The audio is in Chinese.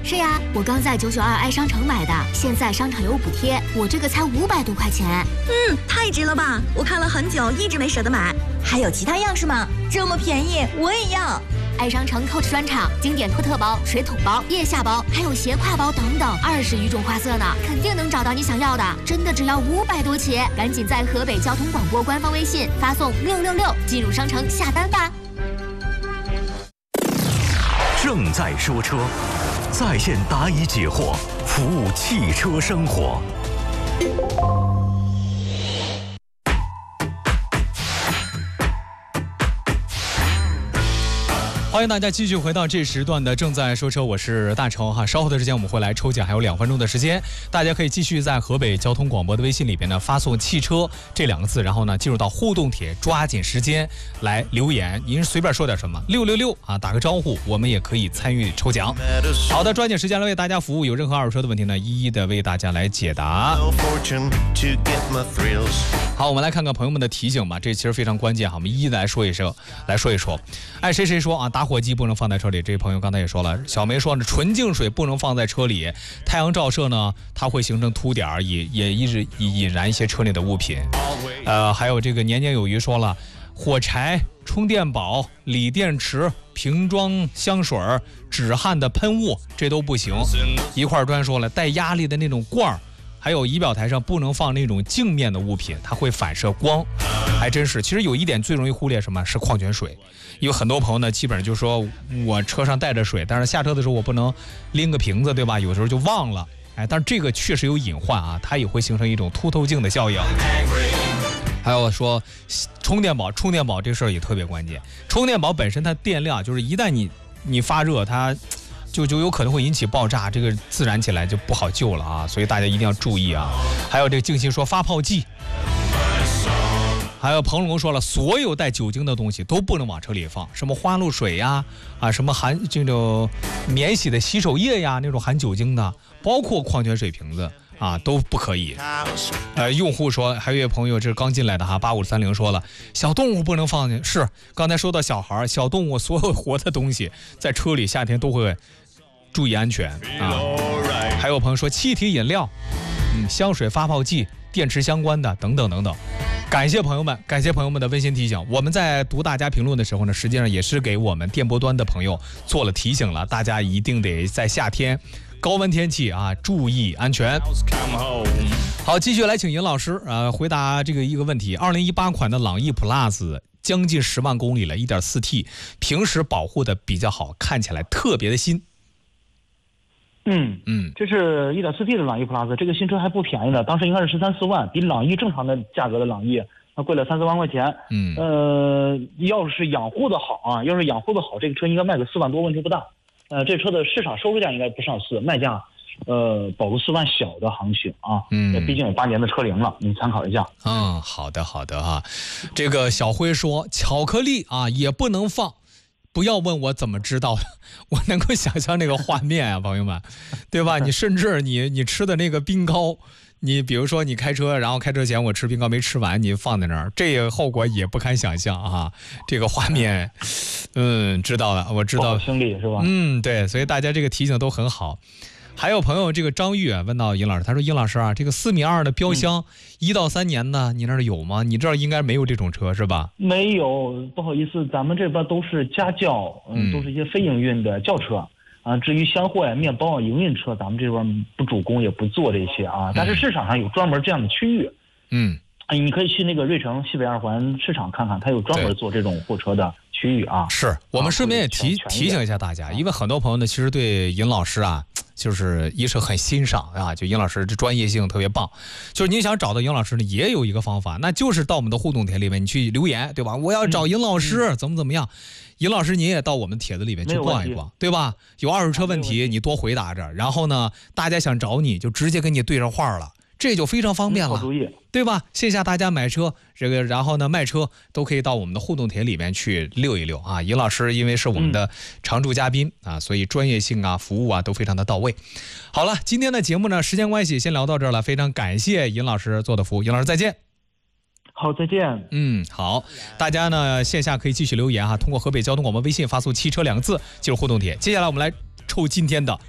是呀，我刚在992爱商城买的，现在商场有补贴，我这个才500多块钱。 太值了吧！我看了很久，一直没舍得买。还有其他样式吗？这么便宜，我也要。 爱商城 Coach 专场，经典托特包、水桶包、腋下包，还有斜挎包等等，20余种花色呢，肯定能找到你想要的。真的只要500多起，赶紧在河北交通广播官方微信发送666进入商城下单吧。 正在说车，在线答疑解惑，服务汽车生活。 欢迎大家继续回到这时段的正在说车，我是大成哈。稍后的时间我们会来抽奖，还有2分钟的时间，大家可以继续在河北交通广播的微信里边呢发送汽车这2个字，然后呢进入到互动帖，抓紧时间来留言，您随便说点什么666啊，打个招呼，我们也可以参与抽奖。好的，抓紧时间来为大家服务，有任何二手车的问题呢，一一的为大家来解答。好，我们来看看朋友们的提醒吧，这其实非常关键哈，我们一一的来说一说。爱谁谁说啊，打火机不能放在车里，这位朋友刚才也说了。小梅说呢，纯净水不能放在车里，太阳照射呢，它会形成凸点，也引燃一些车内的物品。还有这个年年有余说了，火柴、充电宝、锂电池、瓶装香水、止汗的喷雾，这都不行。一块砖说了，带压力的那种罐儿。还有仪表台上不能放那种镜面的物品，它会反射光。还真是，其实有一点最容易忽略什么是矿泉水，因为很多朋友呢基本上就说我车上带着水，但是下车的时候我不能拎个瓶子，对吧？有时候就忘了，但是这个确实有隐患啊，它也会形成一种凸透镜的效应。还有说充电宝这事儿也特别关键，充电宝本身它电量就是一旦你发热它。就有可能会引起爆炸，这个自燃起来就不好救了啊，所以大家一定要注意啊。还有这个静心说发泡剂，还有彭龙说了，所有带酒精的东西都不能往车里放，什么花露水呀，什么含这种免洗的洗手液呀，那种含酒精的，包括矿泉水瓶子啊都不可以。用户说，还有一位朋友这是刚进来的哈，8530说了，小动物不能放进，是刚才说到小孩、小动物，所有活的东西在车里夏天都会注意安全啊。还有朋友说气体饮料、香水、发泡剂、电池相关的等等等等。感谢朋友们的温馨提醒。我们在读大家评论的时候呢，实际上也是给我们电波端的朋友做了提醒了，大家一定得在夏天高温天气啊注意安全。好，继续来请尹老师回答这个一个问题。2018款的朗逸 Plus 将近10万公里了， 1.4T， 平时保护的比较好，看起来特别的新。 这是 1.4T 的朗逸 Plus， 这个新车还不便宜呢，当时应该是13、14万，比朗逸正常的价格的朗逸那贵了3、4万块钱。要是养护的好，这个车应该卖个4万多问题不大。这车的市场售价应该不上4，卖价保个4万小的行情啊。毕竟有8年的车龄了，你参考一下。 好的哈。这个小辉说巧克力也不能放。不要问我怎么知道的，我能够想象那个画面啊，朋友们，对吧？你甚至你吃的那个冰糕，你比如说你开车，然后开车前我吃冰糕没吃完，你放在那儿，这个后果也不堪想象啊。这个画面，知道了，我知道， 兄弟是吧？ 对，所以大家这个提醒都很好。还有朋友这个张玉问到尹老师，他说尹老师这个4.2米的标箱1到3年的，你那儿有吗？你这儿应该没有这种车是吧？ 没有，不好意思，咱们这边都是家轿，都是一些非营运的轿车至于箱货呀、面包营运车，咱们这边不主攻也不做这些但是市场上有专门这样的区域。你可以去那个瑞城西北2环市场看看，它有专门做这种货车的区域是我们顺便也提醒一下大家，因为很多朋友呢其实对尹老师就是一是很欣赏就尹老师这专业性特别棒，就是您想找到尹老师呢，也有一个方法，那就是到我们的互动帖里面你去留言，对吧？我要找尹老师，怎么样？尹老师您也到我们帖子里面去逛一逛，对吧？有二手车问题你多回答着，然后呢大家想找你就直接跟你对上话了，这就非常方便了，对吧？线下大家买车然后呢卖车都可以到我们的互动帖里面去溜一溜尹老师因为是我们的常驻嘉宾所以专业性服务都非常的到位。好了，今天的节目呢时间关系先聊到这儿了，非常感谢尹老师做的服务，尹老师再见。 好，再见。 好，大家呢线下可以继续留言通过河北交通广播微信发送汽车2个字进入互动帖。接下来我们来抽今天的